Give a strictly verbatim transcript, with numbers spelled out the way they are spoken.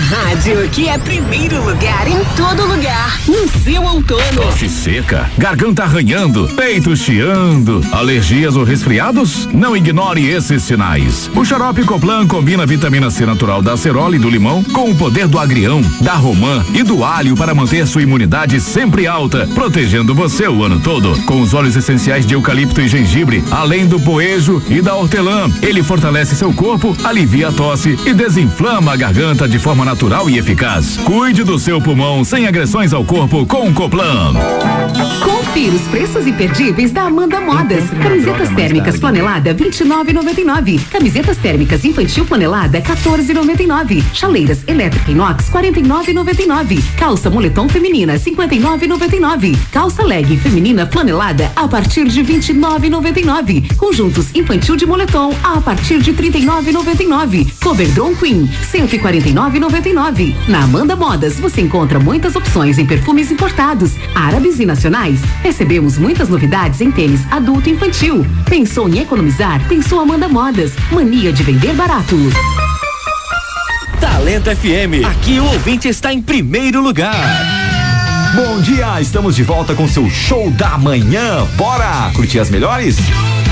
rádio que é primeiro lugar em todo lugar. No seu outono. Tosse seca, garganta arranhando, peito chiando, alergias ou resfriados? Não ignore esses sinais. O xarope Coplan combina a vitamina C natural da acerola e do limão com o poder do agrião, da romã e do alho para manter sua imunidade sempre alta, protegendo você o ano todo. Com os óleos essenciais de eucalipto e gengibre, além do poejo e da hortelã, ele fortalece seu corpo, alivia a tosse e desinflama a garganta de forma natural e eficaz. Cuide do seu pulmão sem agressões ao corpo com o Coplan. Confira os preços imperdíveis da Amanda Modas. Camisetas térmicas flanelada vinte e nove e noventa e nove. Camisetas térmicas infantil flanelada quatorze e noventa e nove. Chaleiras elétrica inox quarenta e nove e noventa e nove. Calça moletom feminina cinquenta e nove e noventa e nove. Calça leg feminina flanelada a partir de vinte e nove e noventa e nove. Conjuntos infantil de moletom a partir de trinta e nove e noventa e nove. Coverdron Queen cento e quarenta e nove e noventa e nove. Na Amanda Modas você encontra muitas opções em perfumes importados, árabes e nacionais. Recebemos muitas novidades em tênis adulto e infantil. Pensou em economizar? Pensou Amanda Modas. Mania de vender barato. Talento F M. Aqui o ouvinte está em primeiro lugar. Bom dia, estamos de volta com seu show da manhã. Bora curtir as melhores?